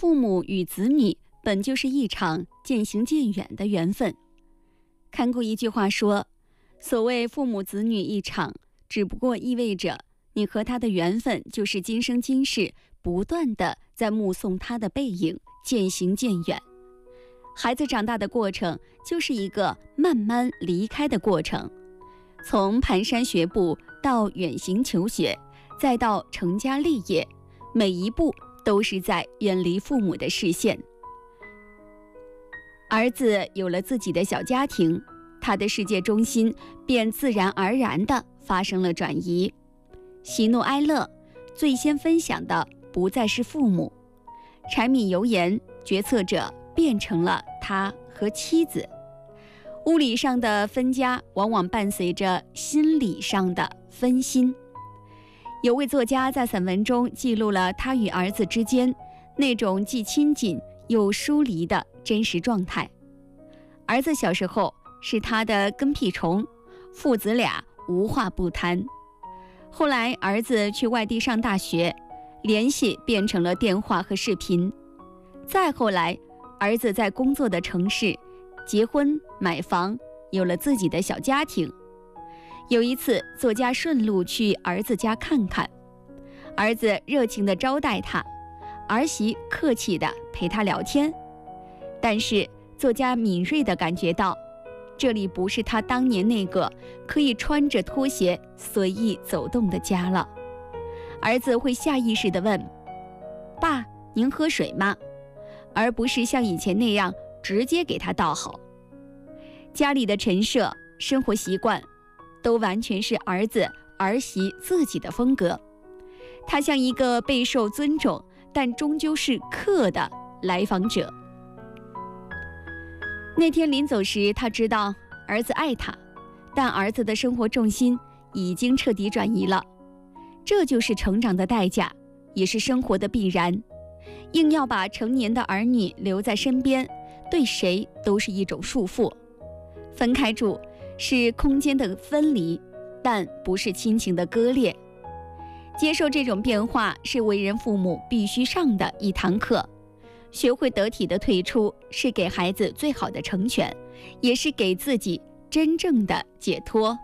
父母与子女本就是一场渐行渐远的缘分。看过一句话说，所谓父母子女一场，只不过意味着你和他的缘分就是今生今世不断的在目送他的背影渐行渐远。孩子长大的过程就是一个慢慢离开的过程，从蹒跚学步到远行求学，再到成家立业，每一步都是在远离父母的视线。儿子有了自己的小家庭，他的世界中心便自然而然地发生了转移。喜怒哀乐，最先分享的不再是父母，柴米油盐决策者变成了他和妻子。物理上的分家往往伴随着心理上的分心。有位作家在散文中记录了他与儿子之间那种既亲近又疏离的真实状态。儿子小时候是他的跟屁虫，父子俩无话不谈。后来儿子去外地上大学，联系变成了电话和视频。再后来，儿子在工作的城市结婚买房，有了自己的小家庭。有一次，作家顺路去儿子家看看，儿子热情地招待他，儿媳客气地陪他聊天。但是作家敏锐地感觉到，这里不是他当年那个可以穿着拖鞋随意走动的家了。儿子会下意识地问：爸，您喝水吗？而不是像以前那样直接给他倒好。家里的陈设、生活习惯都完全是儿子儿媳自己的风格。他像一个备受尊重但终究是客的来访者。那天临走时，他知道儿子爱他，但儿子的生活重心已经彻底转移了。这就是成长的代价，也是生活的必然。硬要把成年的儿女留在身边，对谁都是一种束缚。分开住是空间的分离，但不是亲情的割裂。接受这种变化是为人父母必须上的一堂课。学会得体的退出，是给孩子最好的成全，也是给自己真正的解脱。